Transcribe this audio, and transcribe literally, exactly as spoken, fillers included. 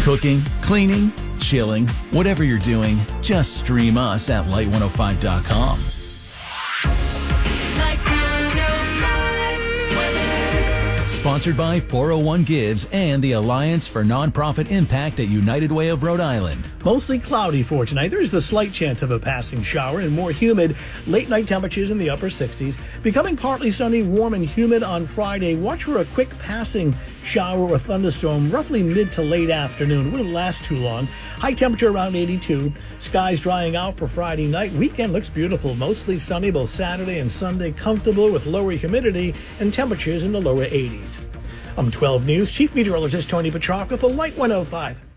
Cooking, cleaning, chilling, whatever you're doing, just stream us at light one oh five dot com. Sponsored by four oh one Gives and the Alliance for Nonprofit Impact at United Way of Rhode Island. Mostly cloudy for tonight. There's the slight chance of a passing shower and more humid. Late night temperatures in the upper sixties. Becoming partly sunny, warm and humid on Friday. Watch for a quick passing shower or thunderstorm roughly mid to late afternoon. It wouldn't last too long. High temperature around eighty-two. Skies drying out for Friday night. Weekend looks beautiful. Mostly sunny both Saturday and Sunday. Comfortable with lower humidity and temperatures in the lower eighties. I'm twelve News Chief Meteorologist Tony Petrarca for Light one oh five.